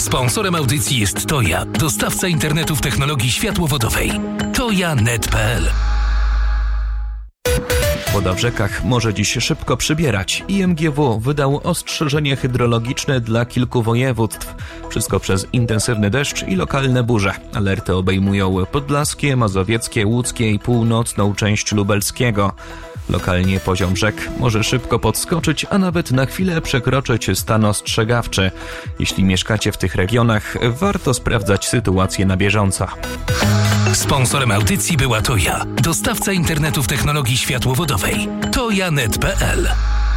Sponsorem audycji jest Toja, dostawca internetu w technologii światłowodowej. Toja.net.pl. Woda w rzekach może dziś szybko przybierać. IMGW wydał ostrzeżenie hydrologiczne dla kilku województw. Wszystko przez intensywny deszcz i lokalne burze. Alerty obejmują podlaskie, mazowieckie, łódzkie i północną część lubelskiego. Lokalnie poziom rzek może szybko podskoczyć, a nawet na chwilę przekroczyć stan ostrzegawczy. Jeśli mieszkacie w tych regionach, warto sprawdzać sytuację na bieżąco. Sponsorem audycji była Toja, dostawca internetu w technologii światłowodowej. Toja.net.pl.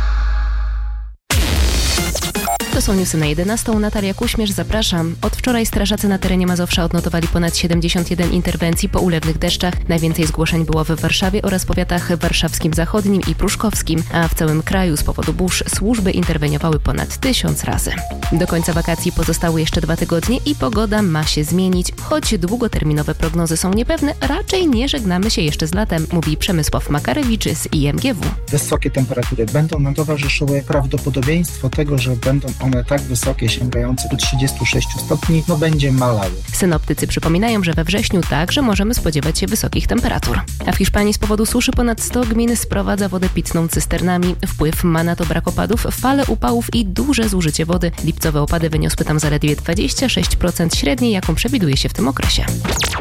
To są newsy na 11. Natalia Kuśmierz, zapraszam. Od wczoraj strażacy na terenie Mazowsza odnotowali ponad 71 interwencji po ulewnych deszczach. Najwięcej zgłoszeń było w Warszawie oraz powiatach warszawskim zachodnim i pruszkowskim, a w całym kraju z powodu burz służby interweniowały ponad 1000 razy. Do końca wakacji pozostały jeszcze 2 tygodnie i pogoda ma się zmienić. Choć długoterminowe prognozy są niepewne, raczej nie żegnamy się jeszcze z latem, mówi Przemysław Makarewicz z IMGW. Wysokie temperatury będą nam towarzyszyły. Prawdopodobieństwo tego, że będą one tak wysokie, sięgające do 36 stopni, będzie malało. Synoptycy przypominają, że we wrześniu także możemy spodziewać się wysokich temperatur. A w Hiszpanii z powodu suszy ponad 100 gmin sprowadza wodę pitną cysternami. Wpływ ma na to brak opadów, fale upałów i duże zużycie wody. Lipcowe opady wyniosły tam zaledwie 26% średniej, jaką przewiduje się w tym okresie.